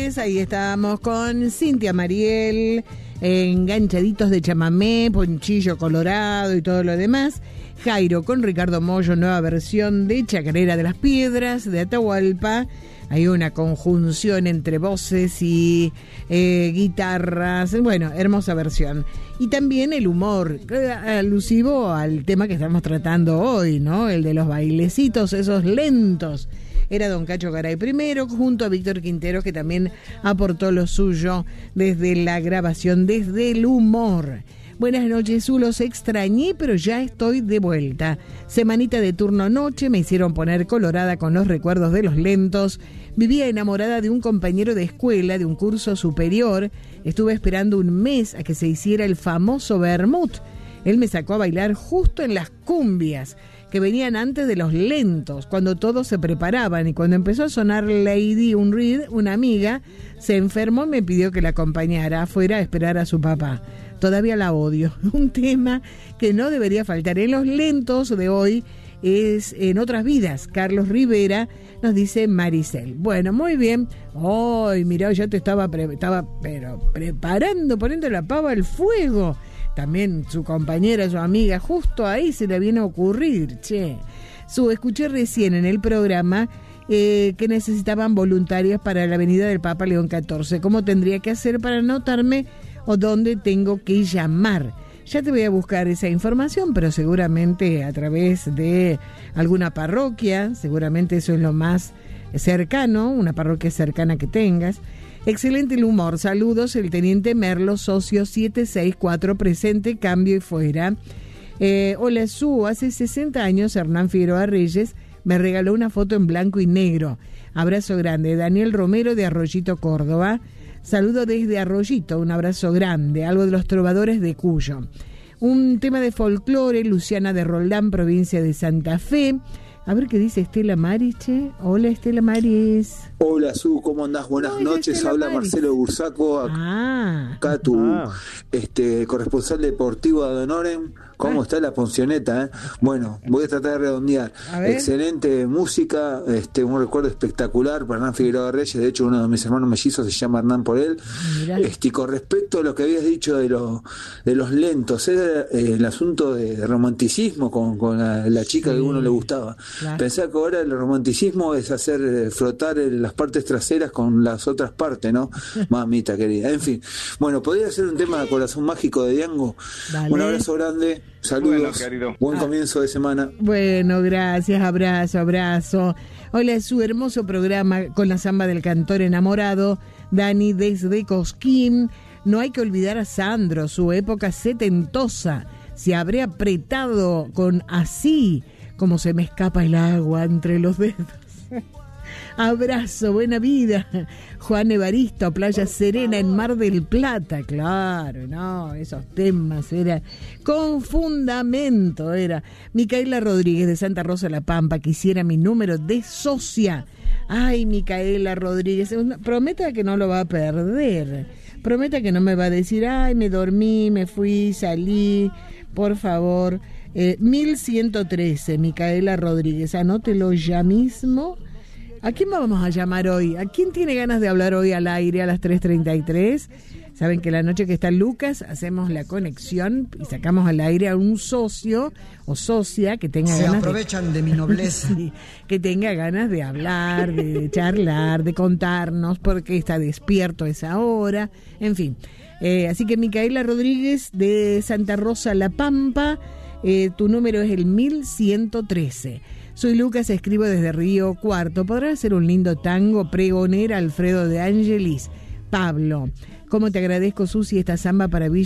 noches, ahí estábamos con Cintia Mariel, enganchaditos de chamamé, ponchillo colorado y todo lo demás. Jairo con Ricardo Mollo, nueva versión de Chacarera de las Piedras, de Atahualpa. Hay una conjunción entre voces y guitarras, bueno, hermosa versión. Y también el humor, alusivo al tema que estamos tratando hoy, ¿no? El de los bailecitos, esos lentos. Era don Cacho Garay primero, junto a Víctor Quintero, que también aportó lo suyo desde la grabación, desde el humor. Buenas noches, los extrañé, pero ya estoy de vuelta. Semanita de turno noche, me hicieron poner colorada con los recuerdos de los lentos. Vivía enamorada de un compañero de escuela, de un curso superior. Estuve esperando un mes a que se hiciera el famoso vermut. Él me sacó a bailar justo en las cumbias, que venían antes de los lentos, cuando todos se preparaban, y cuando empezó a sonar Lady Unread, una amiga se enfermó y me pidió que la acompañara afuera a esperar a su papá. Todavía la odio. Un tema que no debería faltar en los lentos de hoy es En otras vidas. Carlos Rivera, nos dice Maricel. Bueno, muy bien. Ay, mirá, yo te estaba preparando, poniendo la pava al fuego. También su compañera, su amiga, justo ahí se le viene a ocurrir, che. Escuché recién en el programa que necesitaban voluntarios para la Avenida del Papa León XIV. ¿Cómo tendría que hacer para anotarme o dónde tengo que llamar? Ya te voy a buscar esa información, pero seguramente a través de alguna parroquia, seguramente eso es lo más cercano, una parroquia cercana que tengas. Excelente el humor, saludos, el teniente Merlo, socio 764, presente, cambio y fuera. Hola Su, hace 60 años Hernán Figueroa Reyes me regaló una foto en blanco y negro. Abrazo grande, Daniel Romero de Arroyito, Córdoba. Saludo desde Arroyito, un abrazo grande, algo de los trovadores de Cuyo. Un tema de folclore, Luciana de Roldán, provincia de Santa Fe. A ver qué dice Estela Maris, che. Hola, Estela Maris. Hola, Su, ¿cómo andás? Buenas noches. Estela Habla Maris. Marcelo Bursaco, acá tu corresponsal deportivo ad honorem. ¿Cómo está la Poncioneta? Bueno, voy a tratar de redondear. Excelente música, un recuerdo espectacular para Hernán Figueroa Reyes. De hecho, uno de mis hermanos mellizos se llama Hernán por él. Y con respecto a lo que habías dicho de los lentos, era el asunto de romanticismo con la chica que a uno le gustaba. Claro. Pensaba que ahora el romanticismo es hacer frotar las partes traseras con las otras partes, ¿no? Mamita querida. En fin, bueno, podría ser un tema de Corazón Mágico de Diango. Dale. Un abrazo grande, saludos, buen comienzo de semana. Bueno, gracias, abrazo. Hola, su hermoso programa con la samba del cantor enamorado, Dani desde Cosquín. No hay que olvidar a Sandro, su época setentosa. Se habrá apretado con Así como se me escapa el agua entre los dedos. Abrazo, buena vida. Juan Evaristo, Playa Serena en Mar del Plata. Claro, no, esos temas era con fundamento. Era Micaela Rodríguez de Santa Rosa La Pampa, quisiera mi número de socia. Ay, Micaela Rodríguez, prometa que no lo va a perder. Prometa que no me va a decir, ay, me dormí, me fui, salí, por favor. 1113, Micaela Rodríguez, anótelo ya mismo. ¿A quién vamos a llamar hoy? ¿A quién tiene ganas de hablar hoy al aire a las 3:33? Saben que la noche que está Lucas hacemos la conexión y sacamos al aire a un socio o socia que tenga ganas. Se aprovechan de mi nobleza. Sí, que tenga ganas de hablar, de charlar, de contarnos por qué está despierto a esa hora. En fin, así que Micaela Rodríguez de Santa Rosa La Pampa, tu número es el 1113. Soy Lucas, escribo desde Río Cuarto. ¿Podrá hacer un lindo tango? Pregonera Alfredo de Angelis. Pablo, ¿cómo te agradezco, Susi, esta samba para Villa